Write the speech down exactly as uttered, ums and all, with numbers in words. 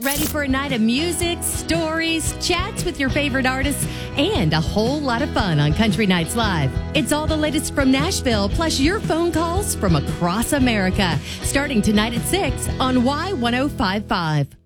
ready for a night of music, stories, chats with your favorite artists, and a whole lot of fun on Country Nights Live. It's all the latest from Nashville, plus your phone calls from across America, starting tonight at six on Y ten fifty-five.